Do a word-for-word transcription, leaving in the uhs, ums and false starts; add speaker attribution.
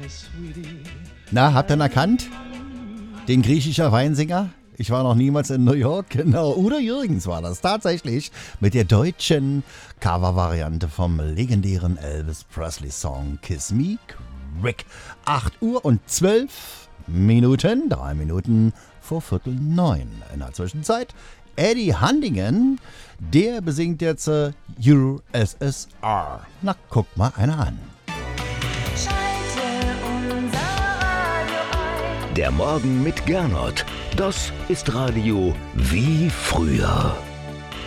Speaker 1: Na, habt ihr ihn erkannt? Den griechischer Weinsinger? Ich war noch niemals in New York, genau. Udo Jürgens war das tatsächlich mit der deutschen Cover-Variante vom legendären Elvis Presley-Song Kiss Me Quick. acht Uhr und zwölf Minuten, drei Minuten vor Viertel neun. In der Zwischenzeit Eddie Handingen, der besingt jetzt äh, U S S R. Na, guck mal einer an.
Speaker 2: Der Morgen mit Gernot, das ist Radio wie früher.